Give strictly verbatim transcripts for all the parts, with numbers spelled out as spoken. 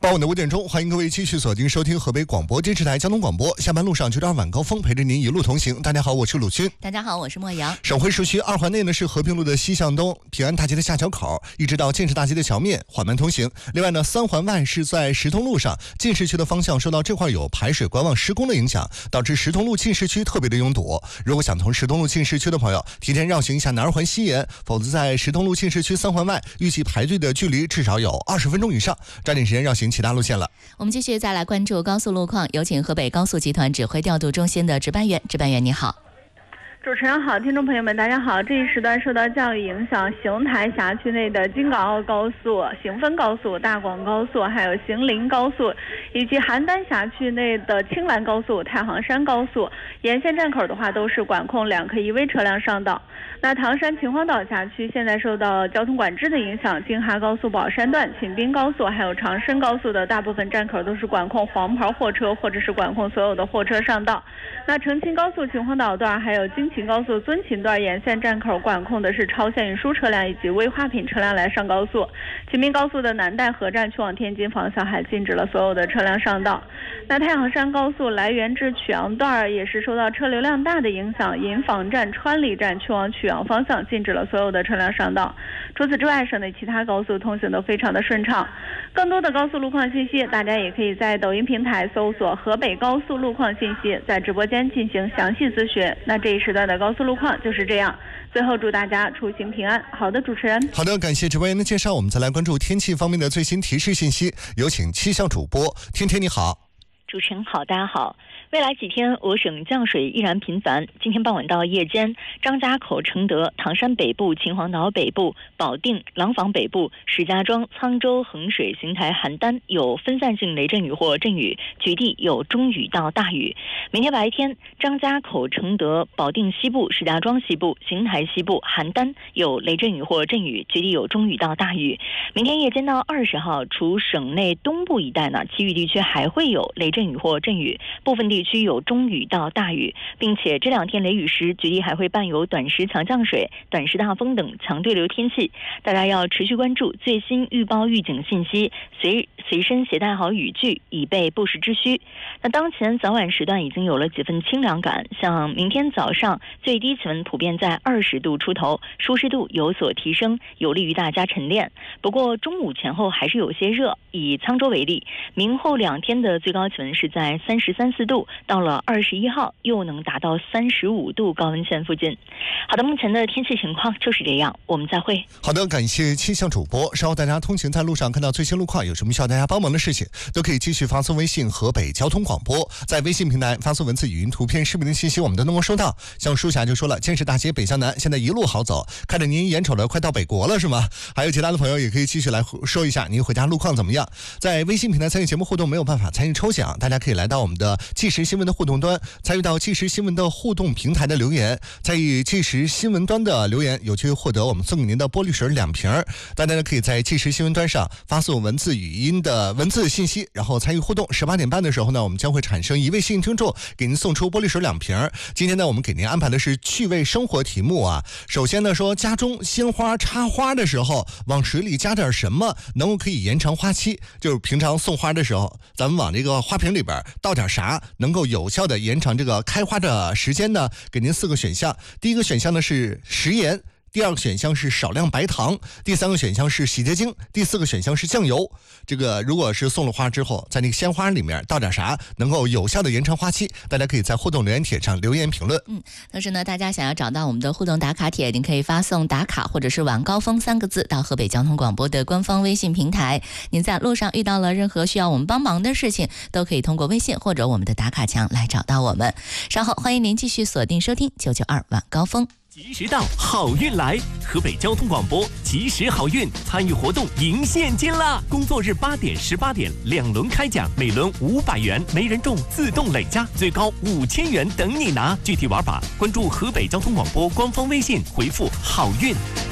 傍晚的五点钟，欢迎各位继续锁定收听河北广播电视台交通广播。下班路上九点二晚高峰，陪着您一路同行。大家好，我是鲁军。 大家好，我是莫阳。 省会市区二环内呢是和平路的西向东，平安大街的下桥口，一直到建设大街的桥面，缓慢通行。另外呢，三环外是在石通路上，进市区的方向受到这块有排水管网施工的影响，导致石通路进市区特别的拥堵。如果想从石通路进市区的朋友，提前绕行一下南二环西沿，否则在石通路进市区三环外，预计排队的距离至少有二十分钟以上，抓紧时间绕行其他路线了。 我们继续再来关注高速路况，有请河北高速集团指挥调度中心的值班员。值班员你好。 主持人好，听众朋友们大家好。这一时段受到降雨影响，邢台辖区内的京港澳高速、邢汾高速、大广高速，还有邢林高速，以及邯郸辖区内的青兰高速、太行山高速沿线站口的话，都是管控两客一危车辆上道。那唐山秦皇岛辖区现在受到交通管制的影响，京哈高速宝山段、秦滨高速还有长深高速的大部分站口都是管控黄牌货车，或者是管控所有的货车上道。那成秦高速秦皇岛段还有京秦高速遵秦段沿线站口管控的是超限运输车辆以及危化品车辆来上高速。秦滨高速的南戴河站去往天津方向还禁止了所有的车辆上道。那太行山高速来源至曲阳段也是受到车流量大的影响，银坊站、川里站去往曲阳方向禁止了所有的车辆上道。除此之外，省内其他高速通行都非常的顺畅。更多的高速路况信息，大家也可以在抖音平台搜索河北高速路况信息，在直播间进行详细咨询。那这一时段的高速路况就是这样。最后祝大家出行平安。好的，主持人。 好的，感谢值班员的介绍。我们再来关注天气方面的最新提示信息，有请气象主播天天你好。 主持人好，大家好。未来几天，我省降水依然频繁。今天傍晚到夜间，张家口、承德、唐山北部、秦皇岛北部、保定、廊坊北部、石家庄、沧州、衡水、邢台、邯郸有分散性雷阵雨或阵雨，局地有中雨到大雨。明天白天，张家口、承德、保定西部、石家庄西部、邢台西部、邯郸有雷阵雨或阵雨，局地有中雨到大雨。明天夜间到二十号，除省内东部一带呢，其余地区还会有雷阵雨或阵雨，部分地区有中雨到大雨，并且这两天雷雨时，局地还会伴有短时强降水、短时大风等强对流天气。大家要持续关注最新预报预警信息，随随身携带好雨具，以备不时之需。那当前早晚时段已经有了几分清凉感，像明天早上最低气温普遍在二十度出头，舒适度有所提升，有利于大家晨练。不过中午前后还是有些热，以沧州为例，明后两天的最高气温是在三十三四度，到了二十一号又能达到三十五度高温线附近。好的，目前的天气情况就是这样，我们再会。 好的，感谢气象主播。稍后大家通行在路上看到最新路况，有什么需要大家帮忙的事情，都可以继续发送微信河北交通广播，在微信平台发送文字、语音、图片、视频的信息，我们都能够收到。像舒霞就说了，建设大街北向南，现在一路好走，看着您眼瞅着快到北国了是吗？还有其他的朋友也可以继续来说一下您回家路况怎么样。在微信平台参与节目互动没有办法参与抽奖，大家可以来到我们的即时新闻的互动端，参与到即时新闻的互动平台的留言，参与即时新闻端的留言，有机会获得我们送给您的玻璃水两瓶。大家呢可以在即时新闻端上发送文字、语音的文字信息，然后参与互动。十八点半的时候呢，我们将会产生一位幸运听众，给您送出玻璃水两瓶。今天呢，我们给您安排的是趣味生活题目啊。首先呢，说家中鲜花插花的时候，往水里加点什么，能够可以延长花期？就是平常送花的时候，咱们往这个花瓶里边倒点啥，能够有效的延长这个开花的时间呢？给您四个选项。第一个选项呢是食盐，第二个选项是少量白糖，第三个选项是洗洁精，第四个选项是酱油。这个如果是送了花之后，在那个鲜花里面倒点啥，能够有效的延长花期？大家可以在互动留言帖上留言评论。 嗯，同时呢，大家想要找到我们的互动打卡帖，您可以发送打卡或者是晚高峰三个字到河北交通广播的官方微信平台。您在路上遇到了任何需要我们帮忙的事情，都可以通过微信或者我们的打卡墙来找到我们。稍后欢迎您继续锁定收听九九二晚高峰。 及时到，好运来！河北交通广播及时好运参与活动赢现金啦！工作日八点、十八点两轮开奖，每轮五百元，没人中自动累加，最高五千元等你拿。具体玩法关注河北交通广播官方微信，回复好运。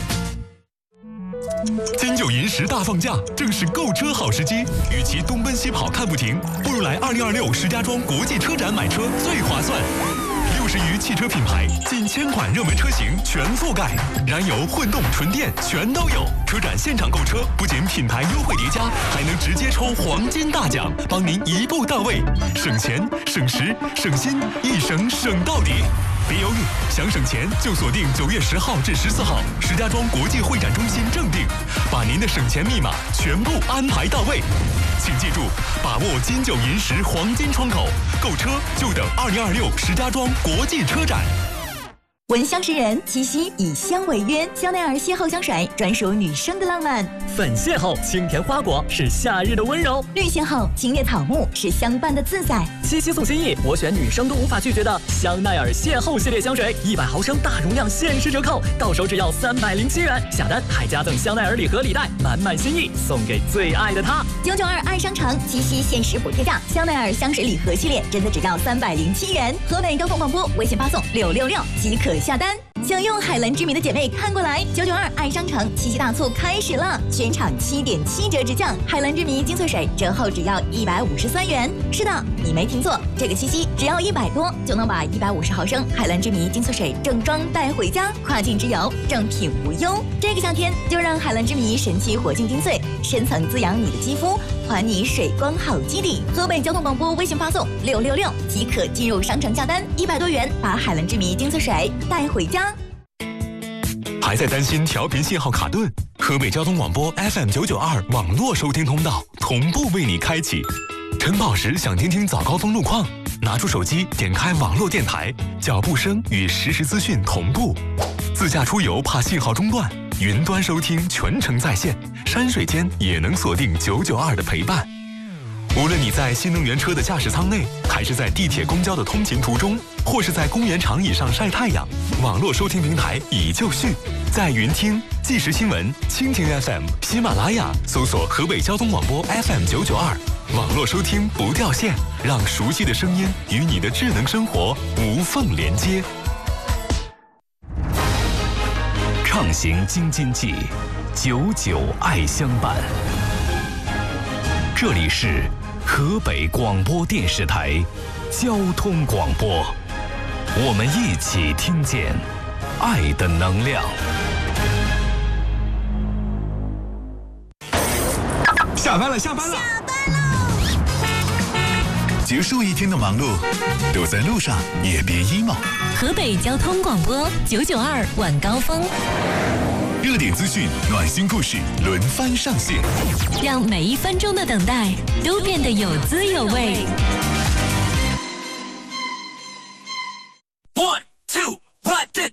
金九银十大放假，正是购车好时机。与其东奔西跑看不停，不如来二零二六石家庄国际车展买车最划算。 六十余汽车品牌，近千款热门车型全覆盖，燃油、混动、纯电全都有。车展现场购车，不仅品牌优惠叠加，还能直接抽黄金大奖，帮您一步到位，省钱、省时、省心，一省省到底。别犹豫，想省钱就锁定九月十号至十四号，石家庄国际会展中心正定，把您的省钱密码全部安排到位。请记住，把握金九银十黄金窗口，购车就等二零二六石家庄国际车展。 闻香识人，七夕以香为约，香奈儿邂逅香水专属女生的浪漫。 粉邂逅清甜花果是夏日的温柔， 绿邂逅清冽草木是相伴的自在。 七夕送心意，我选女生都无法拒绝的香奈儿邂逅系列香水，一百毫升大容量限时折扣，到手只要三百零七元，下单还加赠香奈儿礼盒礼袋，满满心意送给最爱的他。 九九二爱商城七夕限时补贴价，香奈儿香水礼盒系列真的只要三百零七元。河北交通广播微信发送六六六即可下单。想用海蓝之谜的姐妹看过来，九九二爱商城七夕大促开始了，全场七点七折直降，海蓝之谜精粹水折后只要一百五十三元。是的，你没听错，这个七夕只要一百多就能把一百五十毫升海蓝之谜精粹水正装带回家，跨境之游正品无忧。这个夏天就让海蓝之谜神奇活性精粹深层滋养你的肌肤，还你水光好基底。河北交通广播微信发送六六六即可进入商城下单，一百多元把海蓝之谜精粹水带回家。 还在担心调频信号卡顿？河北交通广播 F M 九九二网络收听通道同步为你开启。晨跑时想听听早高峰路况，拿出手机点开网络电台，脚步声与实时资讯同步。自驾出游怕信号中断，云端收听全程在线，山水间也能锁定九九二的陪伴。无论你在新能源车的驾驶舱内，还是在地铁公交的通勤途中，或是在公园长椅上晒太阳，网络收听平台已就绪，在云听、即时新闻、蜻蜓 F M、喜马拉雅搜索河北交通广播 F M 九九二，网络收听不掉线，让熟悉的声音与你的智能生活无缝连接。 畅行京津冀，久久爱相伴。这里是河北广播电视台交通广播，我们一起听见爱的能量。 下班了，下班了， 下班喽！ 结束一天的忙碌，都在路上，也别 emo。 河北交通广播九九二晚高峰。 热点资讯、暖心故事轮番上线， 让每一分钟的等待都变得有滋有味。 One two let it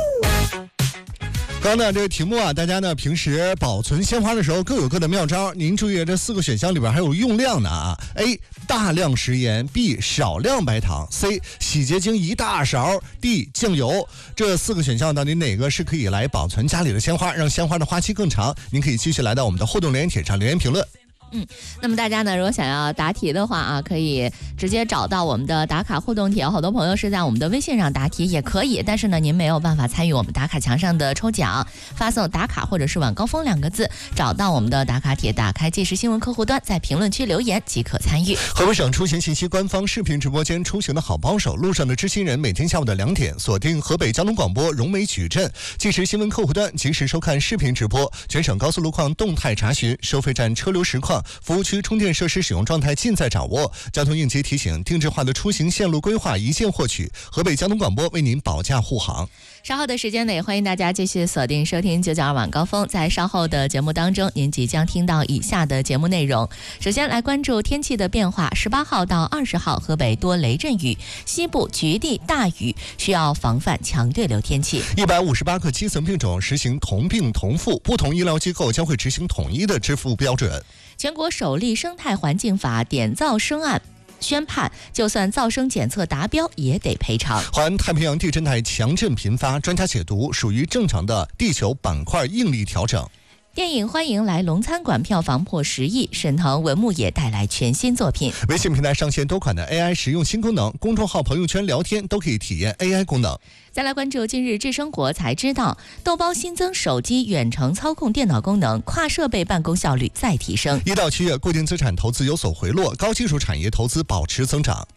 go。 刚刚呢，这个题目啊，大家呢平时保存鲜花的时候各有各的妙招。您注意，这四个选项里边还有用量的啊。A. 大量食盐 B. 少量白糖 C. 洗洁精一大勺 D. 酱油。这四个选项到底哪个是可以来保存家里的鲜花，让鲜花的花期更长？您可以继续来到我们的互动留言帖上留言评论。 嗯，那么大家呢，如果想要答题的话啊，可以直接找到我们的打卡互动帖。好多朋友是在我们的微信上答题也可以，但是呢，您没有办法参与我们打卡墙上的抽奖，发送打卡或者是晚高峰两个字，找到我们的打卡帖，打开即时新闻客户端，在评论区留言即可参与。 河北省出行信息官方视频直播间，出行的好帮手，路上的知心人，每天下午的两点，锁定河北交通广播荣美矩阵即时新闻客户端，及时收看视频直播，全省高速路况动态查询，收费站车流实况，服务区充电设施使用状态尽在掌握，交通应急提醒，定制化的出行线路规划一键获取。河北交通广播为您保驾护航。 稍后的时间呢，也欢迎大家继续锁定收听九九二晚高峰。在稍后的节目当中，您即将听到以下的节目内容。首先来关注天气的变化，十八号到二十号，河北多雷阵雨，西部局地大雨，需要防范强对流天气。 一百五十八个基层病种实行同病同付，不同医疗机构将会执行统一的支付标准。 全国首例生态环境法点噪声案宣判，就算噪声检测达标也得赔偿。 环太平洋地震带强震频发，专家解读属于正常的地球板块应力调整。 电影《欢迎来龙餐馆》票房破十亿，沈腾、文牧野带来全新作品。 微信平台上线多款的 A I 实用新功能，公众号、朋友圈聊天都可以体验 A I 功能。 再来关注近日智生活才知道，豆包新增手机远程操控电脑功能，跨设备办公效率再提升。 一到七月，固定资产投资有所回落，高技术产业投资保持增长。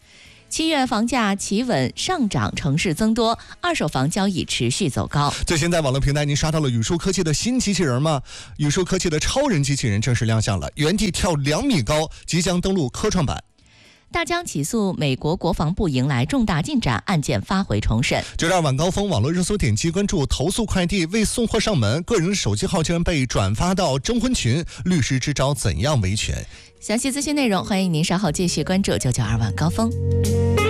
七月房价企稳上涨，城市增多，二手房交易持续走高。 最新在网络平台，您刷到了宇树科技的新机器人吗？宇树科技的超人机器人正式亮相了，原地跳两米高，即将登陆科创板。 大疆起诉美国国防部迎来重大进展，案件发回重审。 九点晚高峰网络热搜点击关注投诉快递未送货上门，个人手机号竟然被转发到征婚群，律师支招怎样维权？ 详细资讯内容，欢迎您稍后继续关注九九二晚高峰。